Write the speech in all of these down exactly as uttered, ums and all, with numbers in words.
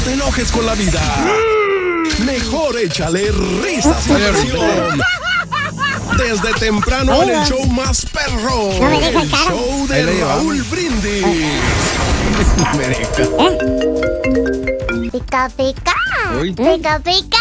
te enojes con la vida. Mejor échale risas y diversión. Desde temprano en el show más perro. No me deja el cara. show de Raúl Brindis. Me deja. Pica, pica. Uy. Pica, pica.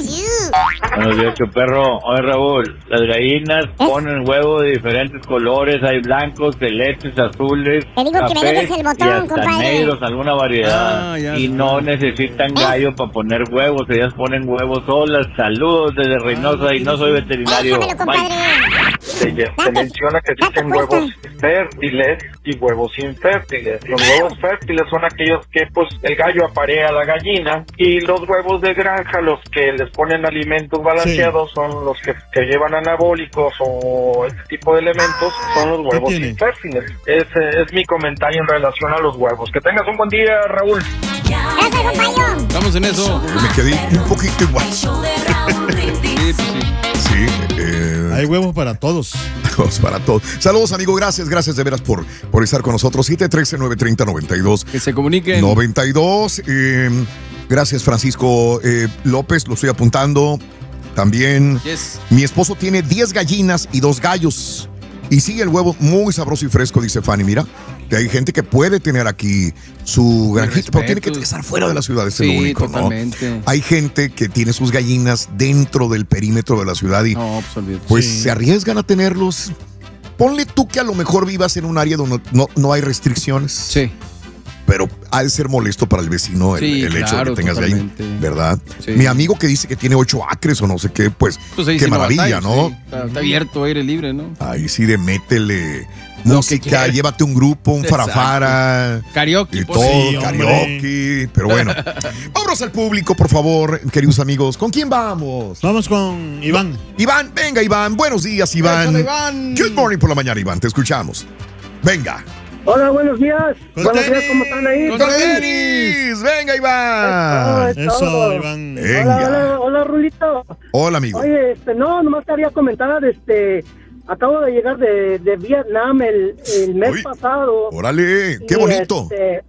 Buenos días, perro. Oye, Raúl, las gallinas ponen huevos de diferentes colores. Hay blancos, celestes, azules, Te digo que me cafés dejes el botón, y hasta compadre. negros, alguna variedad. Ah, ya y sé. no necesitan gallo para poner huevos. Ellas ponen huevos solas. Saludos desde Reynosa y no soy veterinario. Déjamelo, compadre. Se, se menciona que existen cuesta? huevos fértiles y huevos infértiles. Los huevos fértiles son aquellos que pues el gallo aparea a la gallina, y los huevos de granja, los que les ponen alimentos balanceados, sí, son los que, que llevan anabólicos o este tipo de elementos, son los huevos infértiles. Ese es mi comentario en relación a los huevos. Que tengas un buen día, Raúl. Gracias, compañero. Estamos en eso. Me quedé un poquito igual. Sí, pues sí. Sí, eh, hay huevos para todos. Huevos para todos. Saludos, amigo. Gracias, gracias de veras por, por estar con nosotros. siete uno tres, nueve tres cero, nueve dos. Que se comuniquen. noventa y dos. Eh, gracias, Francisco eh, López. Lo estoy apuntando. También. Yes. Mi esposo tiene diez gallinas y dos gallos. Y sigue el huevo muy sabroso y fresco, dice Fanny. Mira, que hay gente que puede tener aquí su granjita, pero tiene que estar fuera de la ciudad, es Sí, lo único, totalmente. ¿no? Hay gente que tiene sus gallinas dentro del perímetro de la ciudad y No, pues olvídate. pues Sí. se arriesgan a tenerlos. Ponle tú que a lo mejor vivas en un área donde no, no hay restricciones. Sí. Pero ha de ser molesto para el vecino el, Sí, el hecho claro, de que tengas gallinas, totalmente. ¿verdad? Sí. Mi amigo que dice que tiene ocho acres o no sé qué, pues, Pues ahí qué sí no maravilla, batalla, ¿no? sí. Está, está abierto, aire libre, ¿no? Ahí sí de métele Lo que música, quieras. llévate un grupo, un Exacto. farafara. Karaoke, Y pues. todo, Sí, hombre. karaoke. Pero bueno, vámonos al público, por favor, queridos amigos. ¿Con quién vamos? Vamos con Iván. Iván, venga, Iván. Buenos días, Iván. Échale, Iván. Good morning por la mañana, Iván. Te escuchamos. Venga. Hola, buenos días. Con Buenos tenis. días, ¿cómo están ahí? Con ¡Con tenis. tenis! Venga, Iván. Es Eso, todo. Iván. Eh. Hola, Venga. hola, hola, Rulito. Hola, amigo. Oye, este, no, nomás quería comentar, este, acabo de llegar de, de Vietnam el, el mes Uy. pasado. Órale, qué Y, bonito. este,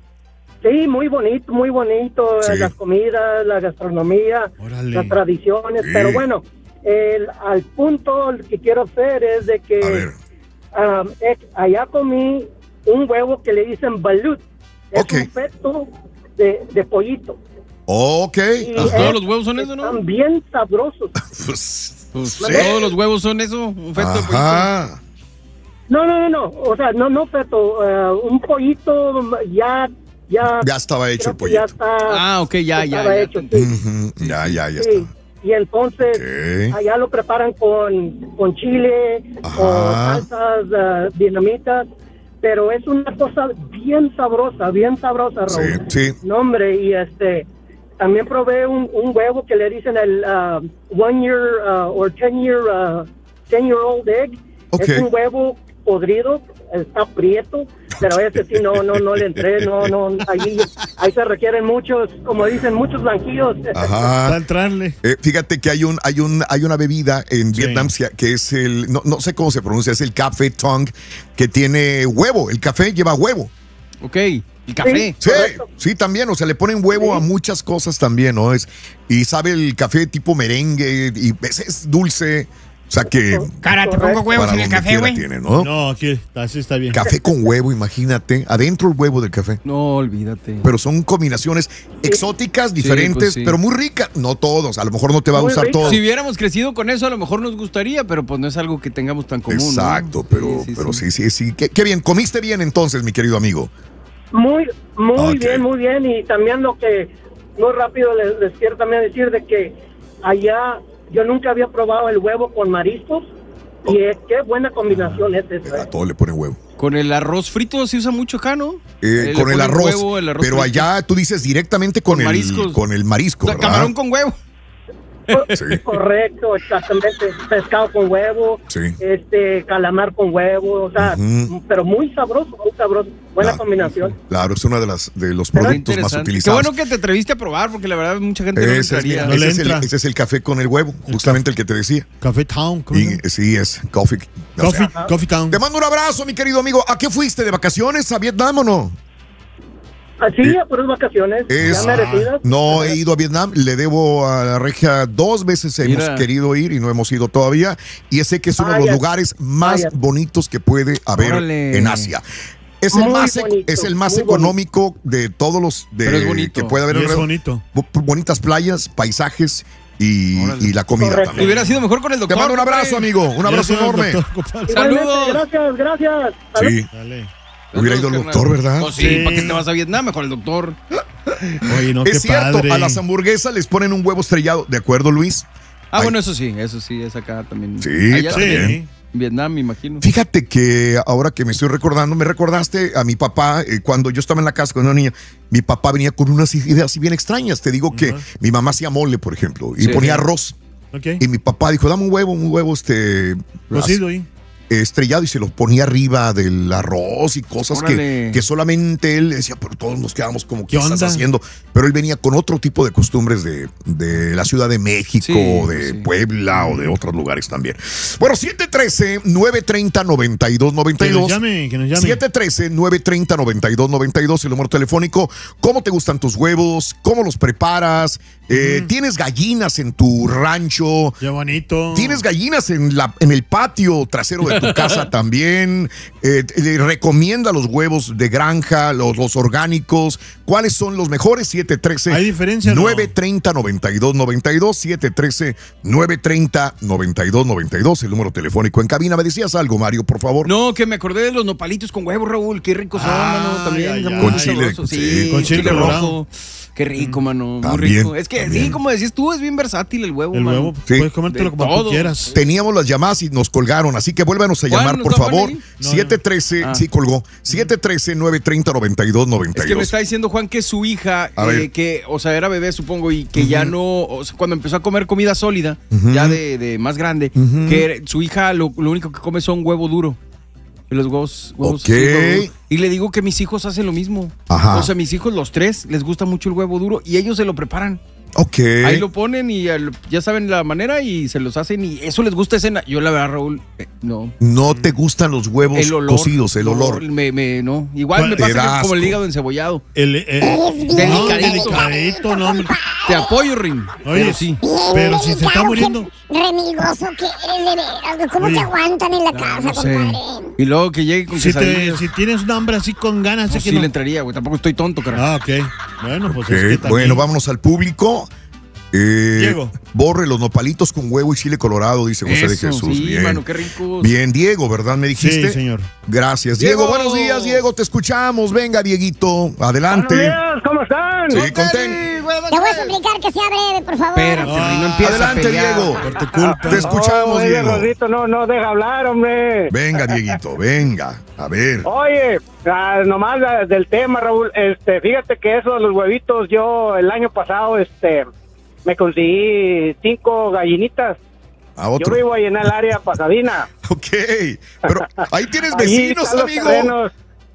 sí, muy bonito, muy bonito, Sí. las comidas, la gastronomía, Órale. las tradiciones, Sí. pero bueno, el, al punto que quiero hacer es de que A ver. um, eh, allá comí un huevo que le dicen balut, es Ok. un feto de, de pollito. Ok. Y Pues es- todos los huevos son eso, ¿no? están bien sabrosos. Pues, Pues sí. todos los huevos son eso. Un feto de pollito. Ajá. No, no, no, no, o sea, no, no feto, eh, un pollito ya, ya, Ya estaba hecho creo el que ya pollito. está, Ah, ok, ya, ya. estaba ya hecho, te- sí. Ujú, Ya, ya, ya Sí, está. y entonces Ok. allá lo preparan con, con chile, Ajá. con salsas uh, vietnamitas, pero es una cosa bien sabrosa, bien sabrosa, Sí, Raúl. sí. No, hombre, y este, también probé un, un huevo que le dicen el uh, one year uh, or ten year, uh, ten year old egg. Ok. Es un huevo podrido, está prieto, pero ese sí no, no, no le entré, no, no, ahí, ahí se requieren muchos, como dicen, muchos blanquillos. Ajá. Para entrarle. Eh, fíjate que hay un hay un hay una bebida en Sí. Vietnam que es el no, no sé cómo se pronuncia, es el café tong, que tiene huevo. El café lleva huevo. Ok. El café. Sí, Correcto. sí, también, o sea, le ponen huevo Sí. a muchas cosas también, ¿no? Es y sabe el café tipo merengue y es, es dulce, o sea que Cara, te pongo huevos para en el donde café, quiera güey. tiene, ¿no? No, aquí así está bien. Café con huevo, imagínate, adentro el huevo del café. No, olvídate. Pero son combinaciones exóticas, diferentes, pues sí. pero muy ricas. No todos, a lo mejor no te va a Muy gustar ricas. todo. Si hubiéramos crecido con eso, a lo mejor nos gustaría, pero pues no es algo que tengamos tan común. ¿no? Exacto, pero, pero sí, sí, sí. Qué, qué bien, comiste bien entonces, mi querido amigo. Muy, muy Ok. bien, muy bien. Y también lo que, muy rápido les, les quiero también decir de que allá yo nunca había probado el huevo con mariscos. Y es, qué buena combinación es esa. A ¿eh? todo le ponen huevo. Con el arroz frito se usa mucho acá, ¿no? Eh, Eh, con le el ponen arroz, huevo, el arroz pero frito. allá tú dices directamente con, Con el mariscos. con el marisco, O sea, ¿verdad? camarón con huevo. Sí. Correcto, exactamente. Pescado con huevo, Sí. este calamar con huevo, o sea, Ujú. pero muy sabroso, muy sabroso. Buena Claro. combinación. Claro, es uno de las de los Pero productos más interesante. Qué utilizados. bueno que te atreviste a probar, porque la verdad mucha gente no le ese, es, entraría. No ese le es el, entra. ese es el café con el huevo, justamente el que te decía. Café Town. ¿cómo se llama? Y, sí, es coffee. o Coffee, sea, Coffee Town. te mando un abrazo, mi querido amigo. ¿A qué fuiste de vacaciones? ¿A Vietnam o no? Así, eh, por las vacaciones, es, ya merecidas. No he ido a Vietnam, le debo a la regia dos veces hemos Mira. querido ir y no hemos ido todavía. Y sé que es uno Ay, de los lugares más Ay, bonitos que puede haber Órale. en Asia. Es el, más, bonito, es el más económico bonito. de todos los de, que puede haber. Es bonito. Bonitas playas, paisajes y, y la comida Correcto. también. Hubiera sido mejor con el doctor. Te mando un abrazo, amigo. Un abrazo enorme. Saludos. Gracias, gracias. Sí. Dale. Hubiera ido el doctor, ¿verdad? Oh, sí, sí. ¿Para qué te vas a Vietnam? Mejor el doctor. Oye, no, es qué cierto, padre. A las hamburguesas les ponen un huevo estrellado. ¿De acuerdo, Luis? Ah, Ay. bueno, eso sí, eso sí, es acá también. Sí, Allá también. también. Vietnam, me imagino. Fíjate que ahora que me estoy recordando, me recordaste a mi papá, eh, cuando yo estaba en la casa con una niña, mi papá venía con unas ideas bien extrañas. Te digo que uh-huh. mi mamá hacía mole, por ejemplo, y sí, ponía sí. arroz. Okay. Y mi papá dijo, dame un huevo, un huevo este... Cocido ahí. estrellado y se los ponía arriba del arroz y cosas que, que solamente él decía, pero todos nos quedamos como, ¿qué, ¿qué estás haciendo? Pero él venía con otro tipo de costumbres de, de la Ciudad de México, sí, de sí. Puebla o de otros lugares también. Bueno, siete uno tres, nueve tres cero, nueve dos nueve dos. Que nos llame, que nos llame. siete uno tres, nueve tres cero, nueve dos nueve dos, el número telefónico. ¿Cómo te gustan tus huevos? ¿Cómo los preparas? Eh, mm. ¿Tienes gallinas en tu rancho? Qué bonito. ¿Tienes gallinas en, la, en el patio trasero de tu casa también? Eh, eh, recomienda los huevos de granja, los, los orgánicos. ¿Cuáles son los mejores? siete uno tres, ¿hay diferencia? nueve tres cero, nueve dos nueve dos, siete uno tres, nueve tres cero, nueve dos nueve dos, el número telefónico en cabina. ¿Me decías algo, Mario, por favor? No, que me acordé de los nopalitos con huevo, Raúl. Qué ricos son, ah, mano. También. Ay, ay, con chile. Sí, sí, con chile, chile rojo. Qué rico, mano. Muy también, rico. Es que también. Sí, como decías tú, es bien versátil el huevo, El mano. huevo, sí. puedes comértelo como todo. tú quieras. Teníamos las llamadas y nos colgaron, así que vuélvanos a llamar, por favor. No, siete uno tres, ah. sí colgó. siete uno tres, nueve tres cero, nueve dos nueve dos. Es que me está diciendo Juan que su hija, eh, que, o sea, era bebé, supongo, y que uh-huh. ya no, o sea, cuando empezó a comer comida sólida, uh-huh. ya de, de más grande, uh-huh. que su hija lo, lo único que come son huevo duro. Los huevos, huevos okay. así, huevo duro. Y le digo que mis hijos hacen lo mismo. Ajá. O sea, mis hijos, los tres, les gusta mucho el huevo duro y ellos se lo preparan. Ok. Ahí lo ponen y ya saben la manera y se los hacen y eso les gusta cena. Yo la verdad, Raúl, eh, no. No te gustan los huevos el olor, cocidos, el no, olor. Me, me, no. Igual me pasa que como el hígado encebollado. El, el, delicadito. No, delicadito, no. Te apoyo, Rin. Oye, pero sí. Pero si se está muriendo. Remilgoso que eres de veras. ¿Cómo Oye, te aguantan en la casa, no sé. compadre? Y luego que llegue con si, te, si tienes un hambre así con ganas, no, sé sí que no. le entraría, güey. Tampoco estoy tonto, carajo. Ah, ok. Bueno, pues okay. es que también... Bueno, vámonos al público. Eh, Diego. Borre los nopalitos con huevo y chile colorado, dice José Eso, de Jesús. Sí, bien. Mano, qué rico. Bien, Diego, ¿verdad? ¿Me dijiste? Sí, señor. Gracias, Diego. Diego. Buenos días, Diego. Te escuchamos. Venga, Dieguito. Adelante. Buenos días, ¿cómo están? Sí, contento. Te voy a suplicar que sea breve, por favor. Espérate, ah, no empieza Adelante, a Diego. Por tu culpa. Te escuchamos, oh, Diego. Rodito, no, no deja hablar, hombre. Venga, Dieguito, venga. A ver. Oye, ah, nomás del tema, Raúl. Este, fíjate que eso de los huevitos, yo el año pasado, este, me conseguí cinco gallinitas. A otro. Yo vivo ahí en el área Pasadena. Ok, pero ahí tienes vecinos, ahí amigo. Terrenos.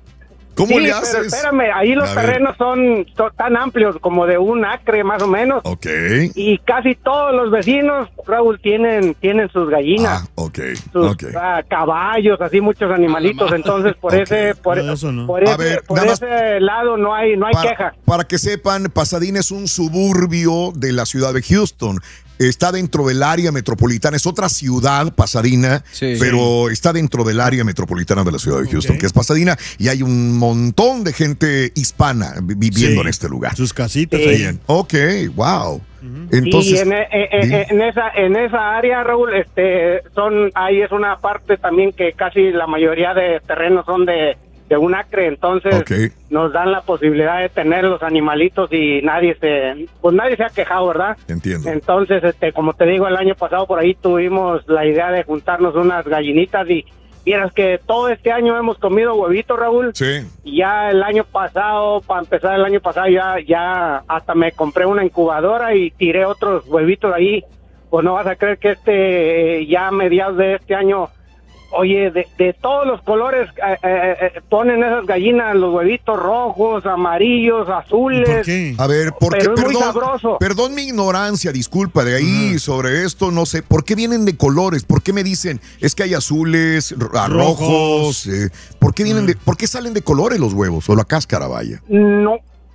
¿Cómo sí, le pero haces? espérame, ahí los terrenos son, son tan amplios como de un acre más o menos. Ok. Y casi todos los vecinos, Raúl, tienen tienen sus gallinas. Ah, ok. Sus okay. uh, caballos, así muchos animalitos. Entonces, por okay. ese por, no, eso no. por, ese, ver, por ese lado no hay no hay para, queja. Para que sepan, Pasadena es un suburbio de la ciudad de Houston. Está dentro del área metropolitana, es otra ciudad, Pasadena, sí, pero sí. está dentro del área metropolitana de la ciudad de Houston, okay. que es Pasadena, y hay un montón de gente hispana viviendo sí. en este lugar. Sus casitas sí. ahí. Bien. Ok, wow. Uh-huh. Entonces, y en, en, en esa en esa área, Raúl, este, son ahí es una parte también que casi la mayoría de terrenos son de de un acre, entonces okay. nos dan la posibilidad de tener los animalitos y nadie se, pues nadie se ha quejado, ¿verdad? Entiendo. Entonces, este, como te digo, el año pasado por ahí tuvimos la idea de juntarnos unas gallinitas y vieras que todo este año hemos comido huevitos, Raúl. Sí. Y ya el año pasado, para empezar el año pasado, ya, ya hasta me compré una incubadora y tiré otros huevitos ahí. Pues no vas a creer que este, ya a mediados de este año, oye, de, de todos los colores eh, eh, eh, ponen esas gallinas, los huevitos rojos, amarillos, azules. ¿Por qué? A ver, ¿por qué? Perdón, perdón mi ignorancia, disculpa, de ahí uh-huh. sobre esto, no sé, ¿por qué vienen de colores? ¿Por qué me dicen, es que hay azules, rojos? rojos eh, ¿Por qué vienen uh-huh. de, por qué salen de colores los huevos o la cáscara, vaya? No,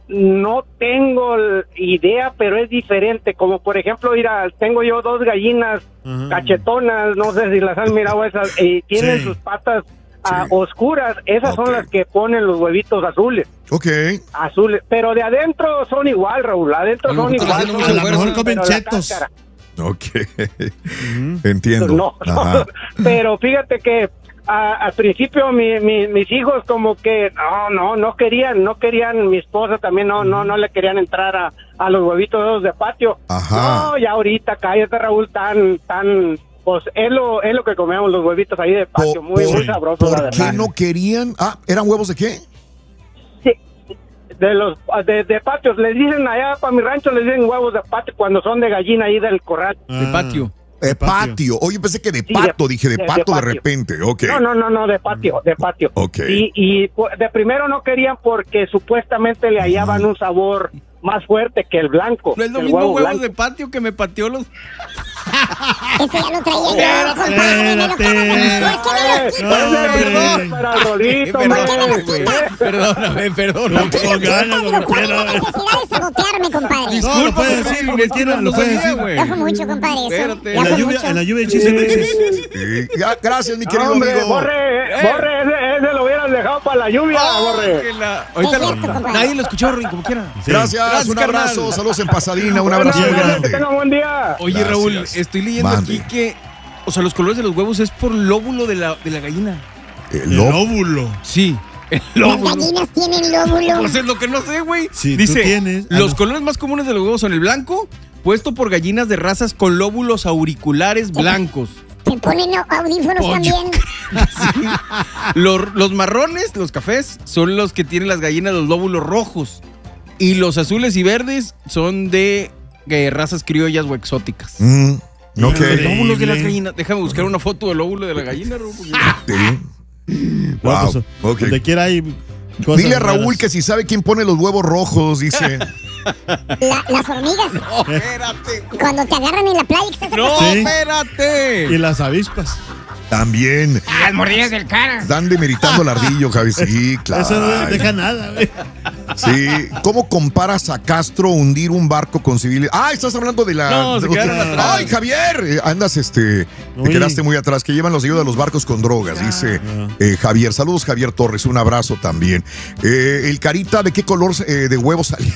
no tengo idea, pero es diferente. Como por ejemplo, mira, tengo yo dos gallinas uh-huh. cachetonas, no sé si las han mirado esas, y tienen sí. sus patas sí. uh, oscuras. Esas okay. son las que ponen los huevitos azules. Ok. Azules, pero de adentro son igual, Raúl. Adentro son igual. Son a lo mejor comen chetos. Ok. Uh-huh. Entiendo. No, no, pero fíjate que A, al principio mi, mi, mis hijos como que no, no, no querían, no querían, mi esposa también no, no, no le querían entrar a, a los huevitos de patio. Ajá. No, ya ahorita cállate, Raúl, tan, tan, pues es lo, es lo que comemos los huevitos ahí de patio, muy, muy sabrosos. ¿Por la verdad. ¿Qué no querían? Ah, ¿eran huevos de qué? Sí, de los, de, de patios, les dicen allá para mi rancho, les dicen huevos de patio cuando son de gallina ahí del corral. Ah. De patio. De patio. patio. Oye, pensé que de sí, pato, de, dije de, de pato de, de repente. Okay. No, no, no, no, de patio, de patio. Okay. Y, y de primero no querían porque supuestamente le hallaban un sabor más fuerte que el blanco. No es lo mismo huevo huevos de patio que me pateó los... Ese ya lo traía yo, compadre. ¿Por qué me lo quitas? Perdóname, perdóname. Con ganas, lo que quiera. Necesidad de sabotearme, compadre. Disculpa, puedes decir, Inés, lo puedes decir, güey. Ya fue mucho, compadre. Espérate. En la lluvia, en la lluvia el chiste no dices. Gracias, mi querido hombre, amigo. Borre, Borre, ese, ese lo hubieras dejado para la lluvia, Borre. Ahorita nadie lo escuchó, Rin, como quiera. Gracias, un abrazo, saludos en Pasadena, un abrazo muy grande. Que tengan buen día. Oye, Raúl, estoy leyendo Mande. aquí que, o sea, los colores de los huevos es por lóbulo de la, de la gallina. ¿El lóbulo? Sí. Las gallinas tienen lóbulo. Pues es lo que no sé, güey. Sí, dice, tú tienes. los colores más comunes de los huevos son el blanco, puesto por gallinas de razas con lóbulos auriculares blancos. Se ponen audífonos oh, también. Sí. Los, los marrones, los cafés, son los que tienen las gallinas los lóbulos rojos. Y los azules y verdes son de, de razas criollas o exóticas. Mm, ok. Los lóbulos de las gallinas. Déjame buscar una foto del lóbulo de la gallina, ¿no? Sí. Wow. No, pues, okay. Donde quiera hay cosas. Dile a Raúl raras. Que si sabe quién pone los huevos rojos, dice. La, las hormigas. No, espérate. Cuando te agarran en la playa. Que estás no, sí. espérate. Y las avispas. También. Las mordidas del cara. Están demeritando al ardillo, Javi. Sí, claro. Eso no deja nada, güey. Sí. ¿Cómo comparas a Castro hundir un barco con civiles? Ah, estás hablando de la. No, se de quedaron atrás. Ay, Javier. Andas, este. Uy. Te quedaste muy atrás. Que llevan los ayuda a los barcos con drogas, ah, dice eh, Javier. Saludos, Javier Torres. Un abrazo también. Eh, el Carita, ¿de qué color eh, de huevo salió?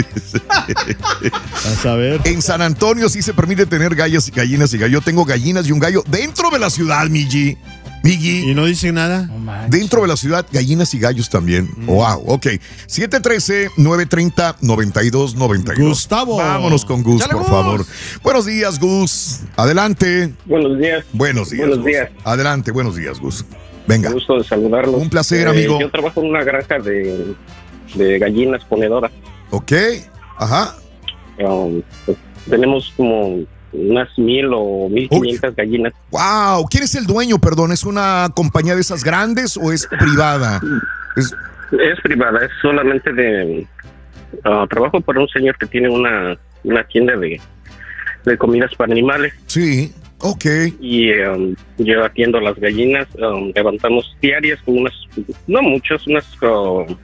A saber. En San Antonio sí se permite tener gallas, gallinas y gallo. Yo tengo gallinas y un gallo dentro de la ciudad, Migi. Migi. ¿Y no dice nada? No dentro de la ciudad, gallinas y gallos también. Mm. Wow, ok. siete uno tres, nueve tres cero, nueve dos nueve dos. Gustavo. Vámonos con Gus, Dale, por Gus. favor. Buenos días, Gus. Adelante. Buenos días. Buenos días. Buenos Gus. días. Adelante, buenos días, Gus. Venga. Un gusto de saludarlos. Un placer, eh, amigo. Yo trabajo en una granja de, de gallinas ponedoras. Ok. Ajá. Um, pues, tenemos como unas mil o mil quinientas gallinas. Wow, ¿quién es el dueño? Perdón, ¿es una compañía de esas grandes o es privada? Es, es privada, es solamente de uh, trabajo para un señor que tiene una, una tienda de, de comidas para animales. Sí, ok. Y um, yo atiendo a las gallinas, um, levantamos diarias con unas, no muchas, unas uh, uh,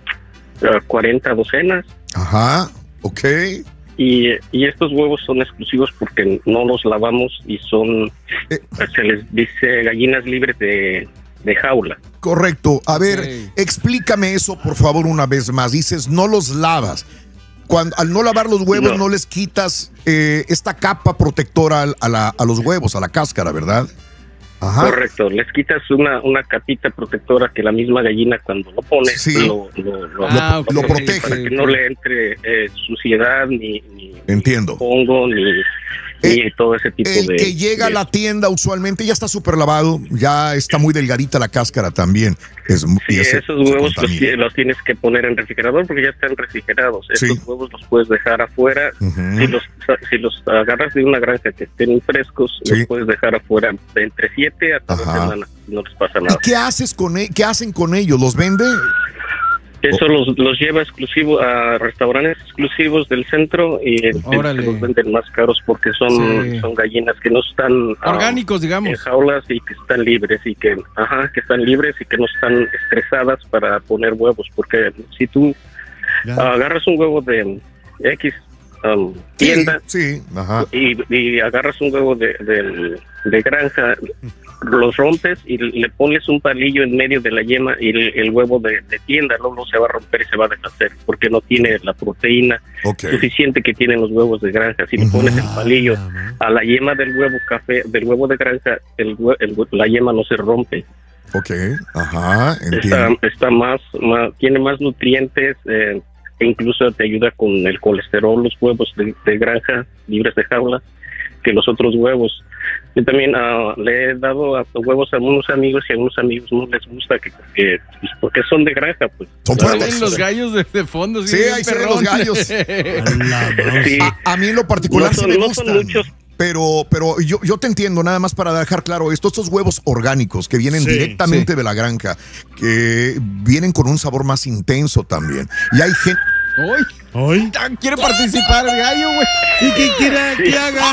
cuarenta docenas. Ajá, ok. Y, y estos huevos son exclusivos porque no los lavamos y son, eh, se les dice gallinas libres de, de jaula. Correcto. A ver, okay. Explícame eso, por favor, una vez más. Dices, no los lavas. Cuando, al no lavar los huevos, no, no les quitas eh, esta capa protectora a, la, a los huevos, a la cáscara, ¿verdad? Ajá. Correcto, les quitas una, una capita protectora que la misma gallina cuando lo pone sí. lo, lo, lo, ah, lo, okay. lo protege. Para que no le entre eh, suciedad ni, ni, Entiendo. ni hongo ni, eh, ni todo ese tipo el de... El que llega de, a la tienda usualmente ya está súper lavado, ya está muy delgadita la cáscara también. Es, sí, ese, esos huevos los, los tienes que poner en refrigerador porque ya están refrigerados. Sí. Esos huevos los puedes dejar afuera. Uh-huh. Si los si los agarras de una granja que estén frescos, sí. los puedes dejar afuera de entre siete hasta dos semanas. No les pasa nada. ¿Y qué haces con e- qué hacen con ellos? ¿Los vende? Eso los, los lleva exclusivo a restaurantes exclusivos del centro y los venden más caros porque son, sí. son gallinas que no están orgánicos, um, digamos, en jaulas y que están libres y que ajá que están libres y que no están estresadas para poner huevos, porque si tú agarras un huevo de X um, tienda sí, sí. Ajá. Y, y agarras un huevo de, de, de granja, los rompes y le pones un palillo en medio de la yema y el, el huevo de, de tienda luego se va a romper y se va a deshacer porque no tiene la proteína okay. suficiente que tienen los huevos de granja. Si le pones el palillo a la yema del huevo café, del huevo de granja, el, el, la yema no se rompe. Ok, ajá, está, está más, más, tiene más nutrientes eh, e incluso te ayuda con el colesterol, los huevos de, de granja libres de jaula, que los otros huevos. Yo también uh, le he dado a huevos a algunos amigos y a algunos amigos no les gusta que, que pues, porque son de granja, pues. Son fuertes los gallos de, de fondo. Sí, ahí se ven los gallos. sí. a, a mí en lo particular no son, sí me gustan. No son muchos. Pero, pero yo, yo te entiendo, nada más para dejar claro esto, estos huevos orgánicos que vienen sí, directamente sí. de la granja, que vienen con un sabor más intenso también. Y hay gente... ¡Hoy! ¿Hoy? ¿Quiere participar el gallo, güey? ¿Y qué quiere que haga?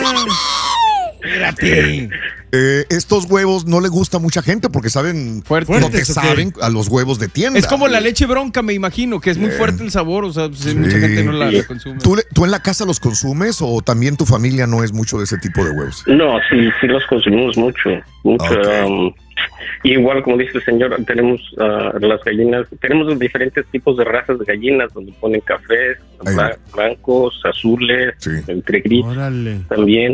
Espérate. Eh, estos huevos no le gusta a mucha gente porque saben, fuerte, no te saben a los huevos de tienda. Es como la leche bronca, me imagino, que es muy eh. fuerte el sabor, o sea, pues, sí. mucha gente no la, la consume. ¿Tú, ¿Tú en la casa los consumes o también tu familia no es mucho de ese tipo de huevos? No, sí, sí los consumimos mucho, mucho. Okay. Um, igual como dice el señor, tenemos uh, las gallinas, tenemos diferentes tipos de razas de gallinas donde ponen cafés, blan- blancos, azules, sí. entre gris Órale. también.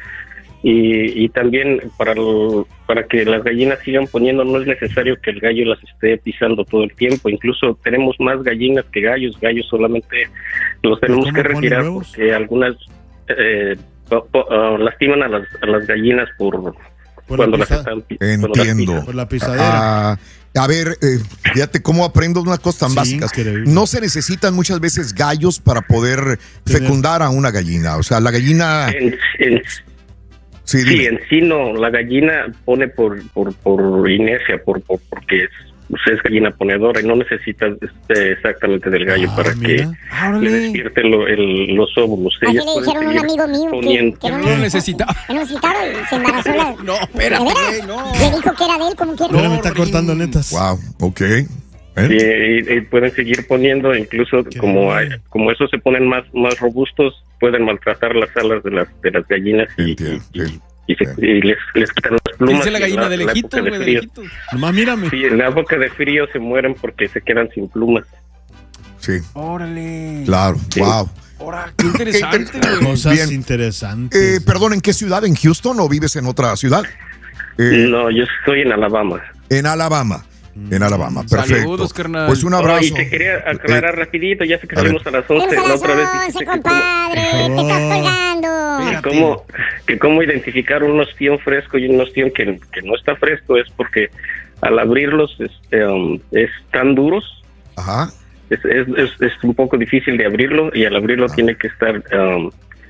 Y, y también para lo, para que las gallinas sigan poniendo no es necesario que el gallo las esté pisando todo el tiempo. Incluso tenemos más gallinas que gallos. Gallos solamente los tenemos que retirar porque algunas eh, po, po, uh, lastiman a las, a las gallinas por, por cuando la las están Entiendo. Las por la pisadera. Ah, a ver, eh, fíjate cómo aprendo unas cosas tan sí, básicas. Increíble. No se necesitan muchas veces gallos para poder fecundar a una gallina. O sea, la gallina... En, en, Sí, sí, en sí no, la gallina pone por por, por inercia, por, por porque es, es gallina ponedora y no necesita este, exactamente del gallo ah, para mira. que ah, le despierte lo, el, los óvulos. Así le dijeron a un amigo mío que, que no, no necesitaba. Que no necesitaba y se embarazó la... No, espérate, no. Le dijo que era de él como quiera. No, me está cortando netas. Wow, ok. ¿Eh? Sí, y, y pueden seguir poniendo, incluso como hay, como esos se ponen más más robustos, pueden maltratar las alas de las de las gallinas y, Entiendo, y, y, y, se, y les, les quitan las plumas. Dice la gallina de lejitos, güey, de lejitos. Nomás mírame. Sí, en la época de frío se mueren porque se quedan sin plumas. Sí. Órale. Claro, sí. Wow. Ahora, qué interesante, güey. Cosas Bien. interesantes. Eh, perdón, ¿en qué ciudad? ¿En Houston o vives en otra ciudad? Eh, no, yo estoy en Alabama. En Alabama. En Alabama, perfecto. Saludos, carnal. Pues un abrazo. Oh, y te quería aclarar eh, rapidito, ya sé que salimos a las once, la otra vez dijiste compadre, que como, te estás colgando. Que cómo, que cómo identificar un ostión fresco y un ostión que, que no está fresco es porque al abrirlos este, um, están duros. Ajá. Es, es, es, es un poco difícil de abrirlo y al abrirlo ah. tiene que estar um,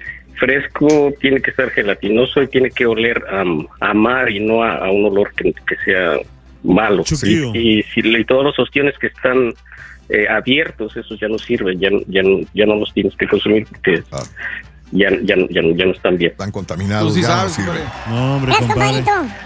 fresco, tiene que estar gelatinoso y tiene que oler um, a mar y no a, a un olor que, que sea malo. Sí. Y, y, y todos los ostiones que están eh, abiertos, esos ya no sirven, ya, ya, ya no los tienes que consumir porque ah. ya, ya, ya, ya no están bien. Están contaminados, sí ya sabes, no sirven. No, hombre, compadre.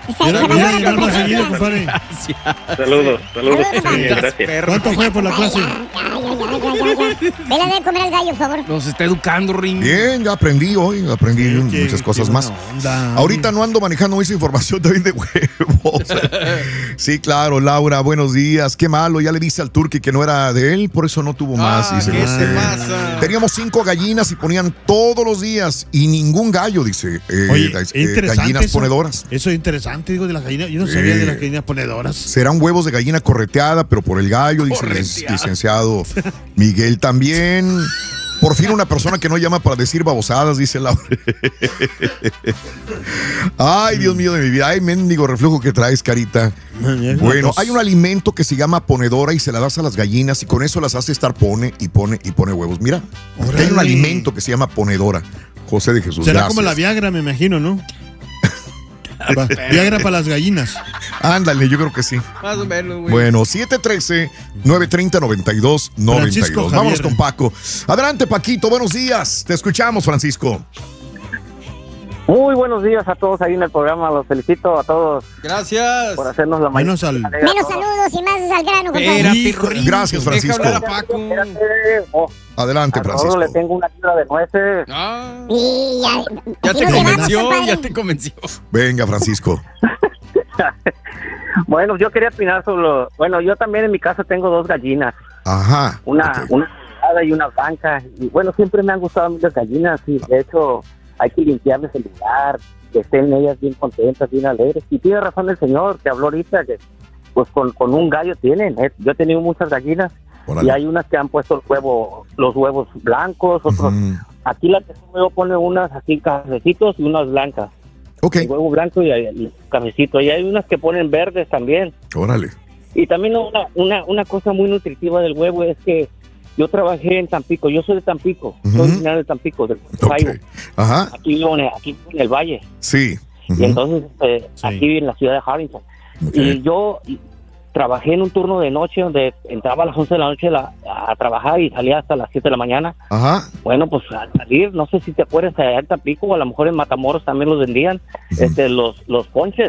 Saludos, saludos. Gracias. ¿Cuánto fue por la clase? Ven a ver comer al gallo, por favor. Nos está educando, Ring. Bien, ya aprendí hoy, aprendí sí, muchas cosas más. Onda. Ahorita no ando manejando esa información también de huevos. Sí, claro, Laura, buenos días. Qué malo, ya le dice al Turqui que no era de él, por eso no tuvo más. Ah, dice, ¿qué se pasa? Teníamos cinco gallinas y ponían todos los días y ningún gallo, dice. Eh, Oye, eh, gallinas eso, ponedoras. Eso es interesante, digo, de las gallinas. Yo no sabía eh, de las gallinas ponedoras. Serán huevos de gallina correteada, pero por el gallo, dice el licenciado Miguel también. Por fin una persona que no llama para decir babosadas, dice Laura. Ay, Dios mío de mi vida. Ay, mendigo reflujo que traes, carita. Bueno, hay un alimento que se llama ponedora y se la das a las gallinas y con eso las hace estar pone y pone y pone huevos. Mira, hay un alimento que se llama ponedora. José de Jesús. Será gracias. Como la Viagra, me imagino, ¿no? Viagra para las gallinas. Ándale, yo creo que sí. Más o menos, güey. Bueno, siete uno tres, nueve tres cero, nueve dos nueve dos. Vámonos con Paco. Adelante, Paquito, buenos días. Te escuchamos, Francisco. Muy buenos días a todos ahí en el programa. Los felicito a todos. Gracias. Por hacernos la mañana. Menos, al... Menos saludos y más al grano, compadre. Gracias, Francisco. Oh, Adelante, Francisco. A le tengo una libra de nueces. Ah. Y ya, ya te convenció, vamos, ya te convenció. Venga, Francisco. Bueno, yo quería opinar sobre lo... Bueno, yo también en mi casa tengo dos gallinas. Ajá. Una, okay. una y una blanca. Y bueno, siempre me han gustado las gallinas y de hecho hay que limpiarles el lugar, que estén ellas bien contentas, bien alegres. Y tiene razón el señor que habló ahorita, que pues con, con un gallo tienen. ¿eh? Yo he tenido muchas gallinas. Órale. Y hay unas que han puesto el huevo, los huevos blancos, otros. Uh-huh. Aquí la que luego pone unas así cafecitos y unas blancas. Okay. El huevo blanco y, y cafecito. Y hay unas que ponen verdes también. Órale. Y también una, una, una cosa muy nutritiva del huevo es que yo trabajé en Tampico, yo soy de Tampico, uh-huh. soy originario de Tampico, del okay. Ajá. Aquí vivo en, aquí vivo en el Valle. Sí. Uh-huh. Y entonces eh, sí. aquí en la ciudad de Harrington. Okay. Y yo trabajé en un turno de noche donde entraba a las once de la noche la, a trabajar y salía hasta las siete de la mañana. Ajá. Bueno, pues al salir, no sé si te acuerdas, allá en Tampico o a lo mejor en Matamoros también los vendían, uh-huh. este, los, los ponches.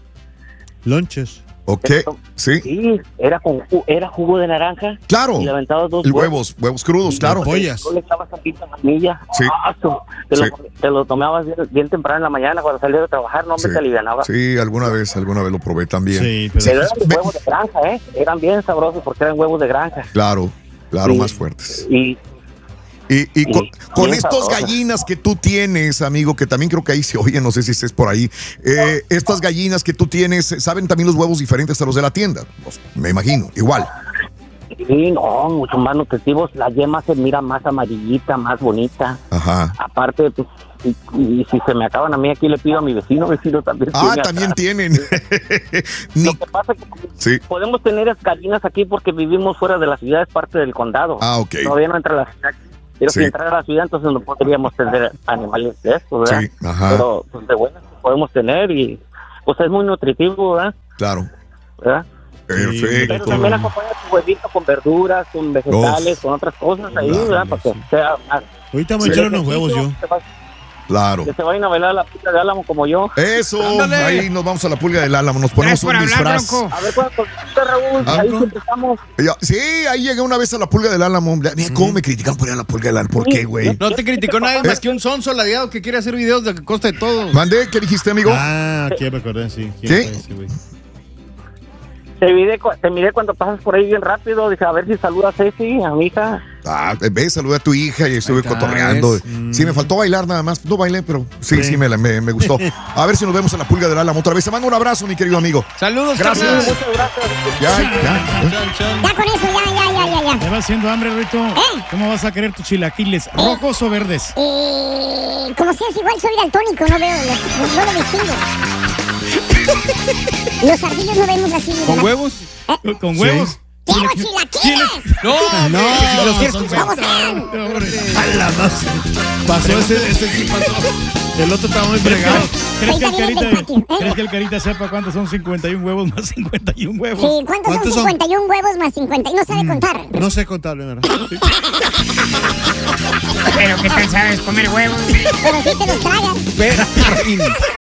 Lonches. Ok, sí. Sí, era con era jugo de naranja. Claro. Y le aventabas dos huevos. Huevos, huevos crudos, claro. Pollas. Tú le echabas tantita manilla. Sí. Ah, tú, te, sí. Lo, te lo tomabas bien, bien temprano en la mañana cuando salías de trabajar, no me sí. te alivianaba. Sí, alguna vez, alguna vez lo probé también. Sí, pero, pero eran me... huevos de granja, ¿eh? Eran bien sabrosos porque eran huevos de granja. Claro, claro, y, más fuertes. Y... Y, y con, con estos sabrosa. gallinas que tú tienes, amigo, que también creo que ahí se oye, no sé si estés por ahí, eh, estas gallinas que tú tienes, ¿saben también los huevos diferentes a los de la tienda? Pues, me imagino, igual. Sí, no, mucho más nutritivos. La yema se mira más amarillita, más bonita. Ajá. Aparte, pues, y, y si se me acaban a mí aquí, le pido a mi vecino, vecino también. Ah, tiene también acá. tienen. Ni... Lo que pasa es que sí. podemos tener gallinas aquí porque vivimos fuera de la ciudad, es parte del condado. Ah, ok. Todavía no entra a la ciudad. Pero sí. si entrara a la ciudad, entonces no podríamos tener animales de estos, ¿verdad? Sí, ajá. Pero pues, de buenas podemos tener y pues es muy nutritivo, ¿verdad? Claro. ¿Verdad? Perfecto. Pero también acompaña tu huevito con verduras, con vegetales, Uf. con otras cosas ahí, claro, ¿verdad? Para que sea más. Ahorita me echaron unos huevos yo. Claro. Que se vayan a bailar a la pulga de Álamo como yo. Eso, Ándale. Ahí nos vamos a la pulga del Álamo, nos ponemos un hablar, disfraz. Bronco. A ver cuánto Raúl, ¿Ah, ahí no? siempre estamos. Sí, ahí llegué una vez a la pulga del Álamo. Mira cómo mm. me critican por ir a la pulga del Álamo. ¿Por qué, güey? No te criticó nadie más que un sonso ladeado que quiere hacer videos de costa de todo. Mandé, ¿qué dijiste, amigo? Ah, aquí me acordé, sí. ¿Qué? Te miré, te miré cuando pasas por ahí bien rápido. Dije, a ver si saludas a Ceci, a mi hija. Ah, ve, saludé a tu hija y estuve cotorreando. Mm. Sí, me faltó bailar nada más. No bailé, pero sí, sí, sí me, me, me gustó. A ver si nos vemos en la pulga del Álamo otra vez. Te mando un abrazo, mi querido amigo. Saludos, gracias. Sí, muchas gracias. Ya, ya. Ya con eso, ya, ya, ya, ya. ya. ¿Te va haciendo hambre, Rito? ¿Eh? ¿Cómo vas a querer tus chilaquiles? ¿Rojos eh, o verdes? Eh, como seas igual, soy daltónico, no veo, no, no lo distingo. Los ardillos no vemos así. ¿Con ¿verdad? huevos? ¿Eh? ¿Con huevos? ¡Quiero chilaquiles! No, no, si los quieres ¿Cómo sean? A la más. Pasó ese, ese sí pasó. El otro estaba muy fregado. ¿Crees que, el carita, ¿eh? ¿Crees que el carita sepa cuántos son cincuenta y un huevos más cincuenta y un huevos? Sí, ¿cuántos, ¿cuántos son cincuenta y un huevos más cincuenta? No sabe mm, contar. No sé contar, ¿verdad? Pero ¿qué tal sabes comer huevos? Pero sí te los tragan.